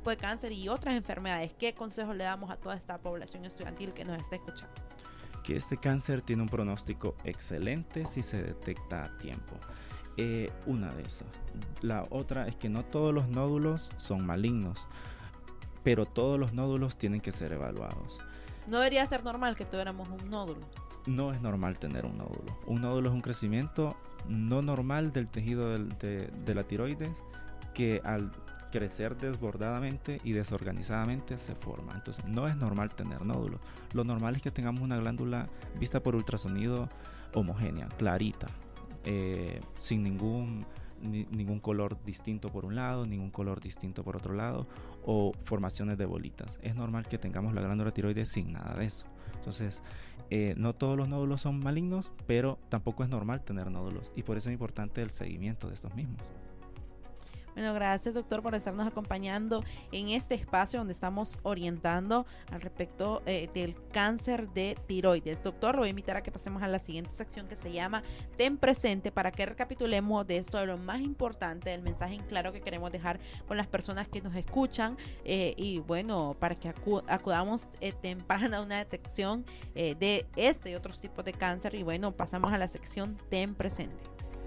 tipo de cáncer y otras enfermedades. ¿Qué consejos le damos a toda esta población estudiantil que nos está escuchando? Que este cáncer tiene un pronóstico excelente si se detecta a tiempo. Una de esas. La otra es que no todos los nódulos son malignos, pero todos los nódulos tienen que ser evaluados. No debería ser normal que tuviéramos un nódulo. No es normal tener un nódulo. Un nódulo es un crecimiento no normal del tejido de la tiroides que al crecer desbordadamente y desorganizadamente se forma. Entonces no es normal tener nódulos. Lo normal es que tengamos una glándula vista por ultrasonido homogénea, clarita, sin ningún color distinto por un lado, ningún color distinto por otro lado, o formaciones de bolitas. Es normal que tengamos la glándula tiroides sin nada de eso. Entonces, no todos los nódulos son malignos, pero tampoco es normal tener nódulos, y por eso es importante el seguimiento de estos mismos. Bueno, gracias doctor por estarnos acompañando en este espacio donde estamos orientando al respecto del cáncer de tiroides. Doctor, lo voy a invitar a que pasemos a la siguiente sección que se llama Ten Presente, para que recapitulemos de esto, de lo más importante, del mensaje en claro que queremos dejar con las personas que nos escuchan y bueno, para que acudamos temprano a una detección de este y otros tipos de cáncer. Y bueno, pasamos a la sección Ten Presente.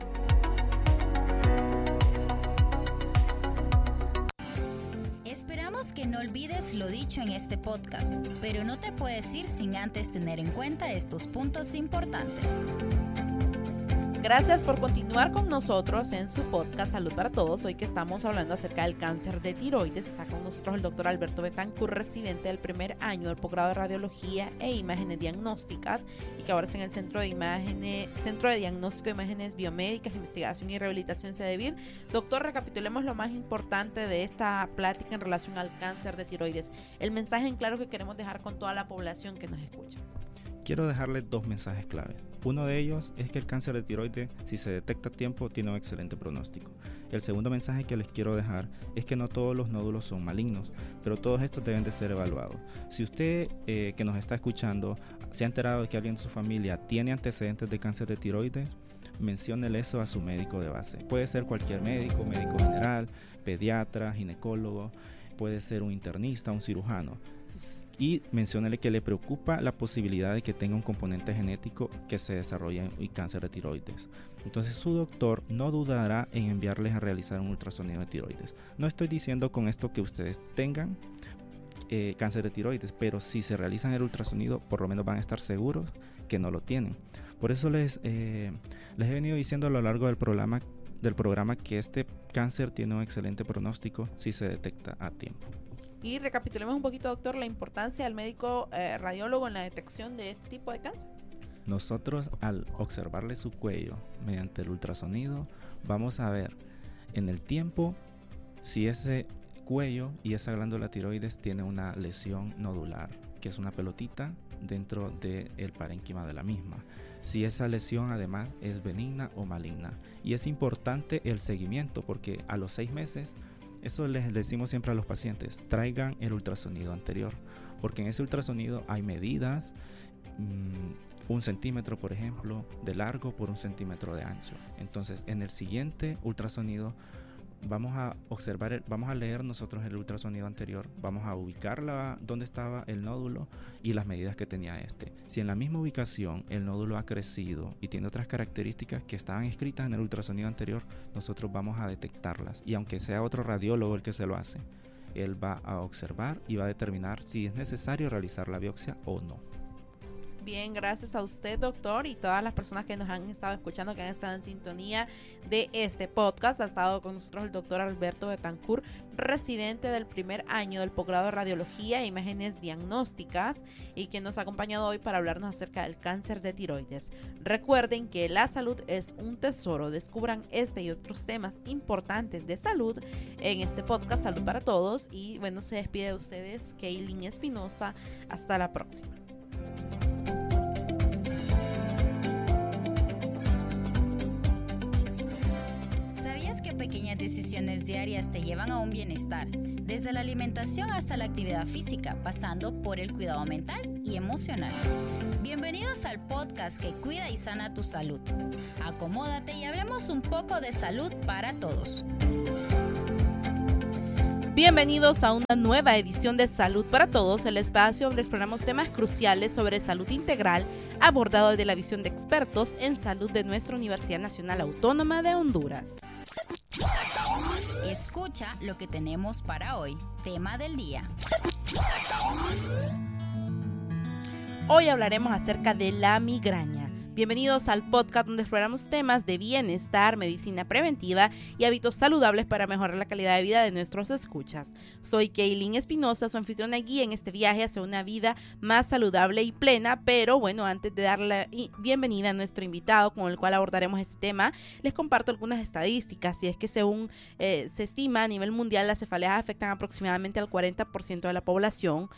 Esperamos que no olvides lo dicho en este podcast, pero no te puedes ir sin antes tener en cuenta estos puntos importantes. Gracias por continuar con nosotros en su podcast Salud para Todos. Hoy que estamos hablando acerca del cáncer de tiroides, está con nosotros el doctor Alberto Betancourt, residente del primer año del posgrado de Radiología e Imágenes Diagnósticas, y que ahora está en el Centro de Diagnóstico de Imágenes Biomédicas, Investigación y Rehabilitación CEDEVIR. Doctor, recapitulemos lo más importante de esta plática en relación al cáncer de tiroides. El mensaje en claro que queremos dejar con toda la población que nos escucha. Quiero dejarles dos mensajes clave. Uno de ellos es que el cáncer de tiroides, si se detecta a tiempo, tiene un excelente pronóstico. El segundo mensaje que les quiero dejar es que no todos los nódulos son malignos, pero todos estos deben de ser evaluados. Si usted que nos está escuchando se ha enterado de que alguien de su familia tiene antecedentes de cáncer de tiroides, menciónele eso a su médico de base. Puede ser cualquier médico, médico general, pediatra, ginecólogo, puede ser un internista, un cirujano. Y menciónele que le preocupa la posibilidad de que tenga un componente genético que se desarrolle en cáncer de tiroides. Entonces su doctor no dudará en enviarles a realizar un ultrasonido de tiroides. No estoy diciendo con esto que ustedes tengan cáncer de tiroides, pero si se realizan el ultrasonido, por lo menos van a estar seguros que no lo tienen. Por eso les he venido diciendo a lo largo del programa que este cáncer tiene un excelente pronóstico si se detecta a tiempo. Y recapitulemos un poquito, doctor, la importancia del médico radiólogo en la detección de este tipo de cáncer. Nosotros, al observarle su cuello mediante el ultrasonido, vamos a ver en el tiempo si ese cuello y esa glándula tiroides tiene una lesión nodular, que es una pelotita dentro del parénquima de la misma. Si esa lesión además es benigna o maligna. Y es importante el seguimiento, porque a los 6 meses, eso les decimos siempre a los pacientes, traigan el ultrasonido anterior, porque en ese ultrasonido hay medidas, 1 centímetro por ejemplo de largo por 1 centímetro de ancho. Entonces en el siguiente ultrasonido vamos a observar, vamos a leer nosotros el ultrasonido anterior, vamos a ubicar dónde estaba el nódulo y las medidas que tenía este. Si en la misma ubicación el nódulo ha crecido y tiene otras características que estaban escritas en el ultrasonido anterior, nosotros vamos a detectarlas, y aunque sea otro radiólogo el que se lo hace, él va a observar y va a determinar si es necesario realizar la biopsia o no. Bien, gracias a usted, doctor, y todas las personas que nos han estado escuchando, que han estado en sintonía de este podcast. Ha estado con nosotros el doctor Alberto Betancourt, residente del primer año del posgrado de Radiología e Imágenes Diagnósticas, y que nos ha acompañado hoy para hablarnos acerca del cáncer de tiroides. Recuerden que la salud es un tesoro. Descubran este y otros temas importantes de salud en este podcast Salud para Todos. Y bueno, se despide de ustedes Kaylin Espinosa. Hasta la próxima. Pequeñas decisiones diarias te llevan a un bienestar, desde la alimentación hasta la actividad física, pasando por el cuidado mental y emocional. Bienvenidos al podcast que cuida y sana tu salud. Acomódate y hablemos un poco de salud para todos. Bienvenidos a una nueva edición de Salud para Todos, el espacio donde exploramos temas cruciales sobre salud integral abordado desde la visión de expertos en salud de nuestra Universidad Nacional Autónoma de Honduras. Escucha lo que tenemos para hoy. Tema del día. Hoy hablaremos acerca de la migraña. Bienvenidos al podcast donde exploramos temas de bienestar, medicina preventiva y hábitos saludables para mejorar la calidad de vida de nuestros escuchas. Soy Kaylin Espinosa, su anfitriona guía en este viaje hacia una vida más saludable y plena, pero bueno, antes de darle la bienvenida a nuestro invitado con el cual abordaremos este tema, les comparto algunas estadísticas, y es que según se estima a nivel mundial, las cefaleas afectan aproximadamente al 40% de la población,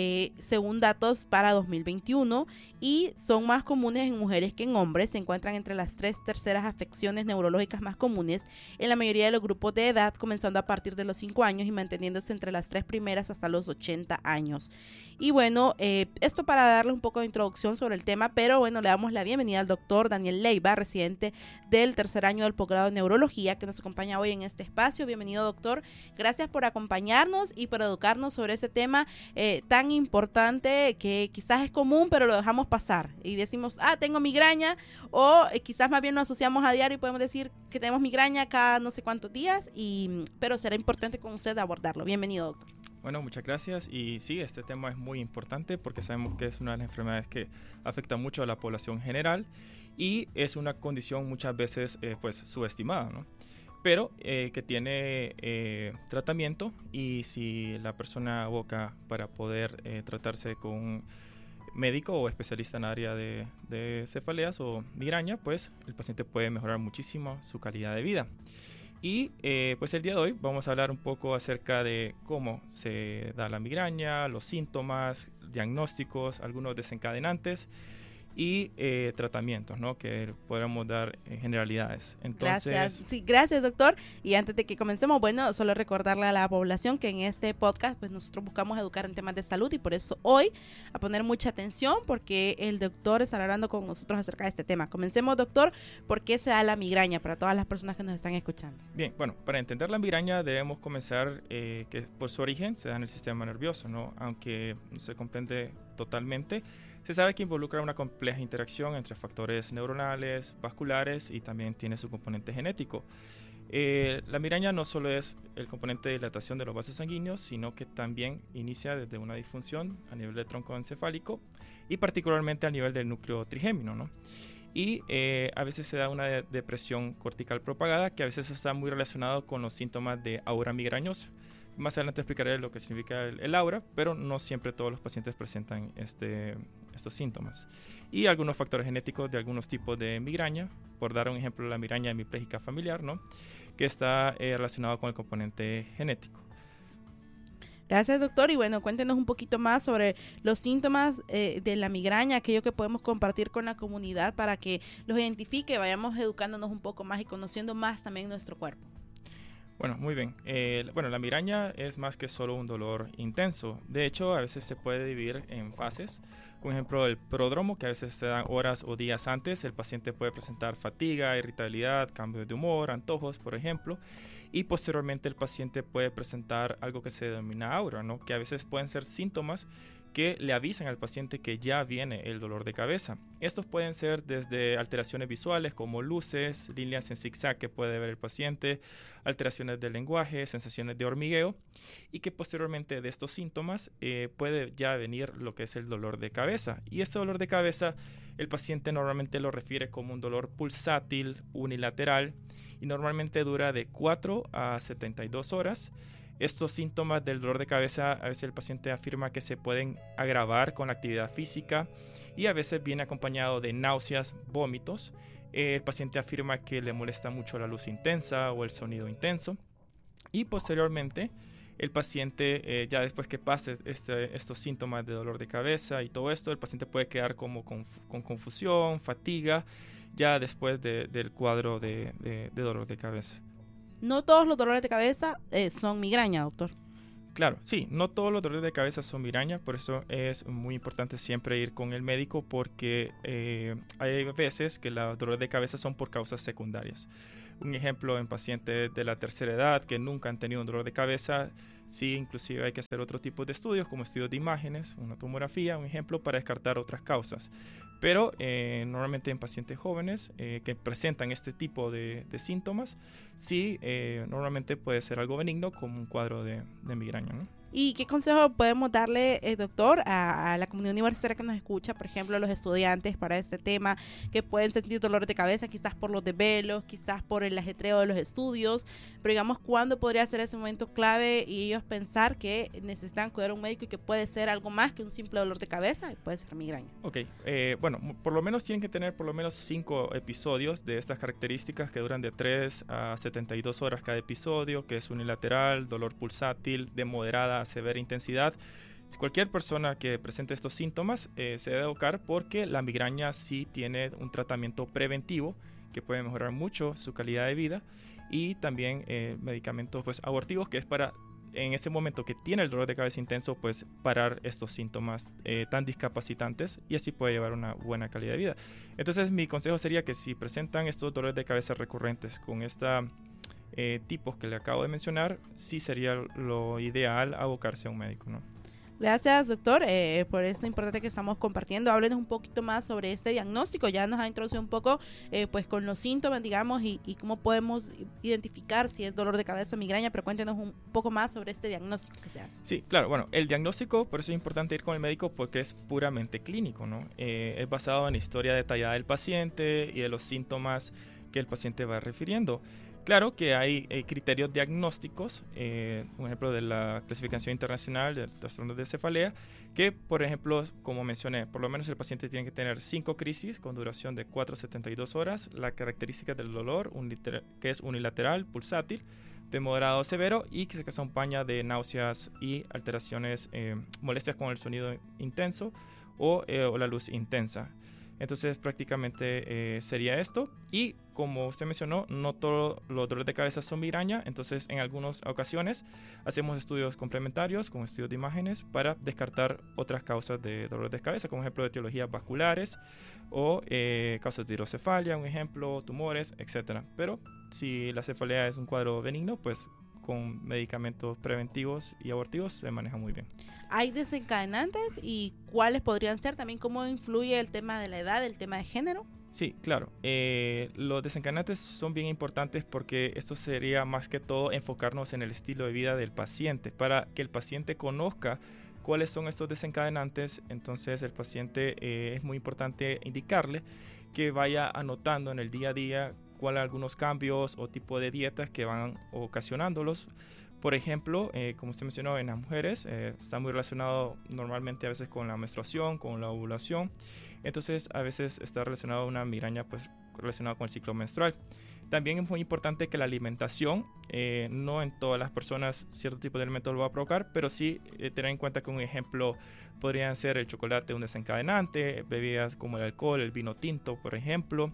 según datos para 2021, y son más comunes en mujeres que en hombres. Se encuentran entre las 3 terceras afecciones neurológicas más comunes en la mayoría de los grupos de edad, comenzando a partir de los 5 años y manteniéndose entre las 3 primeras hasta los 80 años. Y bueno, esto para darles un poco de introducción sobre el tema, pero bueno, le damos la bienvenida al doctor Daniel Leiva, residente del tercer año del posgrado de neurología, que nos acompaña hoy en este espacio. Bienvenido, doctor. Gracias por acompañarnos y por educarnos sobre este tema tan importante que quizás es común, pero lo dejamos pasar y decimos, tengo migraña, o quizás más bien lo asociamos a diario y podemos decir que tenemos migraña cada no sé cuántos días, pero será importante con usted abordarlo. Bienvenido, doctor. Bueno, muchas gracias. Y sí, este tema es muy importante porque sabemos que es una de las enfermedades que afecta mucho a la población general y es una condición muchas veces pues subestimada, ¿no? Pero que tiene tratamiento, y si la persona aboca para poder tratarse con un médico o especialista en área de cefaleas o migraña, pues el paciente puede mejorar muchísimo su calidad de vida. Y pues el día de hoy vamos a hablar un poco acerca de cómo se da la migraña, los síntomas, diagnósticos, algunos desencadenantes y tratamientos, ¿no?, que podemos dar en generalidades. Entonces, gracias. Sí, gracias, doctor. Y antes de que comencemos, bueno, solo recordarle a la población que en este podcast pues nosotros buscamos educar en temas de salud, y por eso hoy a poner mucha atención porque el doctor estará hablando con nosotros acerca de este tema. Comencemos, doctor. ¿Por qué se da la migraña para todas las personas que nos están escuchando? Bien, bueno, para entender la migraña debemos comenzar que por su origen se da en el sistema nervioso, ¿no? Aunque no se comprende totalmente, se sabe que involucra una compleja interacción entre factores neuronales, vasculares, y también tiene su componente genético. La migraña no solo es el componente de dilatación de los vasos sanguíneos, sino que también inicia desde una disfunción a nivel del tronco encefálico y particularmente a nivel del núcleo trigémino, ¿no? Y a veces se da una depresión cortical propagada, que a veces está muy relacionado con los síntomas de aura migrañosa. Más adelante explicaré lo que significa el aura, pero no siempre todos los pacientes presentan estos síntomas. Y algunos factores genéticos de algunos tipos de migraña, por dar un ejemplo, la migraña hemipléjica familiar, ¿no?, que está relacionado con el componente genético. Gracias, doctor. Y bueno, cuéntenos un poquito más sobre los síntomas de la migraña, aquello que podemos compartir con la comunidad para que los identifique, vayamos educándonos un poco más y conociendo más también nuestro cuerpo. Bueno, muy bien. La migraña es más que solo un dolor intenso. De hecho, a veces se puede dividir en fases. Por ejemplo, el prodromo, que a veces se da horas o días antes. El paciente puede presentar fatiga, irritabilidad, cambios de humor, antojos, por ejemplo. Y posteriormente el paciente puede presentar algo que se denomina aura, ¿no?, que a veces pueden ser síntomas que le avisan al paciente que ya viene el dolor de cabeza. Estos pueden ser desde alteraciones visuales como luces, líneas en zigzag que puede ver el paciente, alteraciones del lenguaje, sensaciones de hormigueo, y que posteriormente de estos síntomas puede ya venir lo que es el dolor de cabeza. Y este dolor de cabeza el paciente normalmente lo refiere como un dolor pulsátil, unilateral, y normalmente dura de 4 a 72 horas. Estos síntomas del dolor de cabeza a veces el paciente afirma que se pueden agravar con la actividad física, y a veces viene acompañado de náuseas, vómitos. El paciente afirma que le molesta mucho la luz intensa o el sonido intenso, y posteriormente el paciente, ya después que pase estos síntomas de dolor de cabeza y todo esto, el paciente puede quedar como con confusión, fatiga, ya después del cuadro de dolor de cabeza. No todos los dolores de cabeza son migraña, doctor. Claro, sí, no todos los dolores de cabeza son migraña, por eso es muy importante siempre ir con el médico, porque hay veces que los dolores de cabeza son por causas secundarias. Un ejemplo, en pacientes de la tercera edad que nunca han tenido un dolor de cabeza, sí, inclusive hay que hacer otro tipo de estudios, como estudios de imágenes, una tomografía, un ejemplo, para descartar otras causas. Pero normalmente en pacientes jóvenes que presentan este tipo de síntomas, sí, normalmente puede ser algo benigno como un cuadro de migraña, ¿no? ¿Y qué consejo podemos darle, doctor, a la comunidad universitaria que nos escucha, por ejemplo, a los estudiantes para este tema, que pueden sentir dolor de cabeza, quizás por los desvelos, quizás por el ajetreo de los estudios, pero digamos, ¿cuándo podría ser ese momento clave y ellos pensar que necesitan cuidar a un médico y que puede ser algo más que un simple dolor de cabeza y puede ser migraña? Ok, bueno, por lo menos tienen que tener por lo menos 5 episodios de estas características que duran de 3 a 72 horas cada episodio, que es unilateral, dolor pulsátil, de moderada a severa intensidad. Si cualquier persona que presente estos síntomas se debe educar, porque la migraña sí tiene un tratamiento preventivo que puede mejorar mucho su calidad de vida, y también medicamentos pues abortivos, que es para en ese momento que tiene el dolor de cabeza intenso, pues parar estos síntomas tan discapacitantes, y así puede llevar una buena calidad de vida. Entonces mi consejo sería que si presentan estos dolores de cabeza recurrentes con esta tipos que le acabo de mencionar, sí sería lo ideal abocarse a un médico, ¿no? Gracias, doctor, por esto importante que estamos compartiendo. Háblenos un poquito más sobre este diagnóstico. Ya nos ha introducido un poco pues con los síntomas, digamos, y cómo podemos identificar si es dolor de cabeza o migraña, pero cuéntenos un poco más sobre este diagnóstico que se hace. Sí, claro, bueno, el diagnóstico, por eso es importante ir con el médico, porque es puramente clínico, ¿no? Es basado en la historia detallada del paciente y de los síntomas que el paciente va refiriendo. Claro que hay criterios diagnósticos, un ejemplo de la clasificación internacional de trastornos de cefalea, que por ejemplo, como mencioné, por lo menos el paciente tiene que tener 5 crisis con duración de 4 a 72 horas, la característica del dolor, que es unilateral, pulsátil, de moderado a severo, y que se acompaña de náuseas y alteraciones, molestias con el sonido intenso o la luz intensa. Entonces prácticamente sería esto, y como usted mencionó, no todos los dolores de cabeza son migraña, entonces en algunas ocasiones hacemos estudios complementarios con estudios de imágenes para descartar otras causas de dolores de cabeza, como ejemplo de etiologías vasculares o causas de hidrocefalia, un ejemplo, tumores, etc. Pero si la cefalea es un cuadro benigno, pues con medicamentos preventivos y abortivos se maneja muy bien. ¿Hay desencadenantes y cuáles podrían ser? También, ¿cómo influye el tema de la edad, el tema de género? Sí, claro. Los desencadenantes son bien importantes, porque esto sería más que todo enfocarnos en el estilo de vida del paciente, para que el paciente conozca cuáles son estos desencadenantes. Entonces el paciente es muy importante indicarle que vaya anotando en el día a día cuáles algunos cambios o tipo de dietas que van ocasionándolos. Por ejemplo, como usted mencionó, en las mujeres está muy relacionado normalmente a veces con la menstruación, con la ovulación. Entonces a veces está relacionado a una migraña pues relacionada con el ciclo menstrual. También es muy importante que la alimentación, no en todas las personas cierto tipo de alimentos lo va a provocar, pero sí tener en cuenta que un ejemplo podrían ser el chocolate un desencadenante, bebidas como el alcohol, el vino tinto, por ejemplo,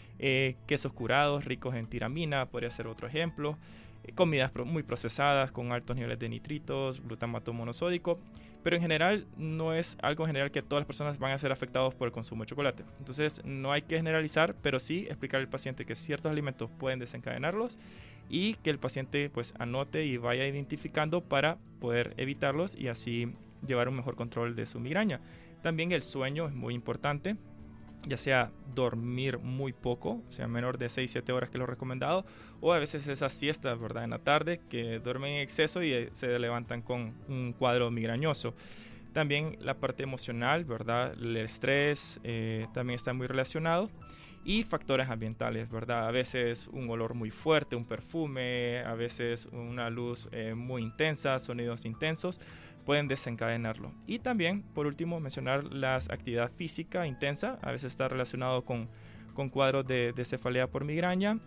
quesos curados ricos en tiramina podría ser otro ejemplo, comidas muy procesadas con altos niveles de nitritos, glutamato monosódico. Pero en general no es algo general que todas las personas van a ser afectados por el consumo de chocolate. Entonces no hay que generalizar, pero sí explicar al paciente que ciertos alimentos pueden desencadenarlos, y que el paciente pues anote y vaya identificando para poder evitarlos y así llevar un mejor control de su migraña. También el sueño es muy importante, ya sea dormir muy poco, o sea menor de 6-7 horas que lo recomendado, o a veces esas siestas, ¿verdad?, en la tarde, que duermen en exceso y se levantan con un cuadro migrañoso. También la parte emocional, ¿verdad?, el estrés también está muy relacionado, y factores ambientales, ¿verdad?, a veces un olor muy fuerte, un perfume, a veces una luz muy intensa, sonidos intensos, pueden desencadenarlo. Y también, por último, mencionar la actividad física intensa, a veces está relacionado con cuadros de cefalea por migraña,